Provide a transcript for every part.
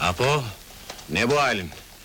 Apo, ne bu halin?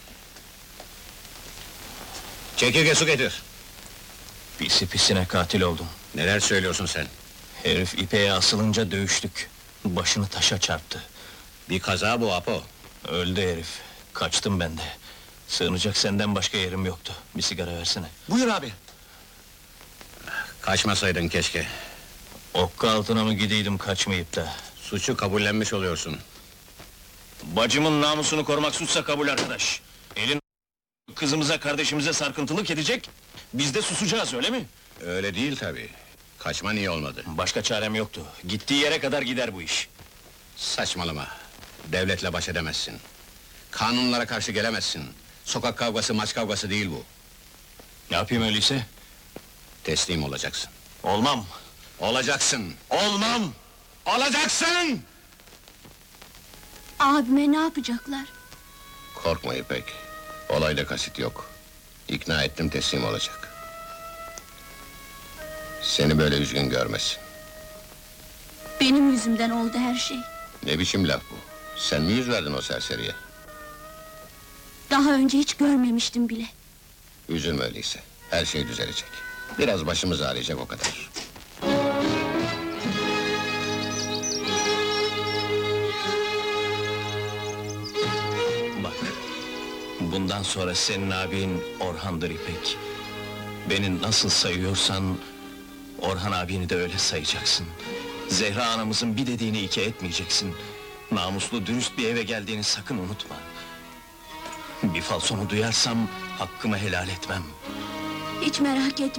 Çekirge su getir. Pisi pisine katil oldum. Neler söylüyorsun sen? Herif İpek'e asılınca dövüştük. Başını taşa çarptı. Bir kaza bu Apo. Öldü herif. Kaçtım ben de. Sığınacak senden başka yerim yoktu. Bir sigara versene. Buyur abi. Kaçmasaydın keşke. Okka altına mı gideydim kaçmayıp da. Suçu kabullenmiş oluyorsun. Bacımın namusunu korumak suçsa kabul arkadaş. Elin kızımıza, kardeşimize sarkıntılık edecek. Biz de susacağız, öyle mi? Öyle değil tabii. Kaçman iyi olmadı. Başka çarem yoktu. Gittiği yere kadar gider bu iş. Saçmalama. Devletle baş edemezsin. Kanunlara karşı gelemezsin. Sokak kavgası, maç kavgası değil bu. Ne yapayım öyleyse? Teslim olacaksın. Olmam. Olacaksın! Olmam! Olacaksın! Abime ne yapacaklar? Korkma İpek. Olayda kasıt yok. İkna ettim, teslim olacak. Seni böyle üzgün görmesin. Benim yüzümden oldu her şey. Ne biçim laf bu? Sen mi yüz verdin o serseriye? Daha önce hiç görmemiştim bile. Üzülme öyleyse. Her şey düzelecek. Biraz başımız ağrıyacak, o kadar. Bak, bundan sonra senin abin Orhan'dır İpek. Beni nasıl sayıyorsan, Orhan abini de öyle sayacaksın. Zehra anamızın bir dediğini iki etmeyeceksin. Namuslu, dürüst bir eve geldiğini sakın unutma. Bir falsonu duyarsam, hakkımı helal etmem. Hiç merak etme.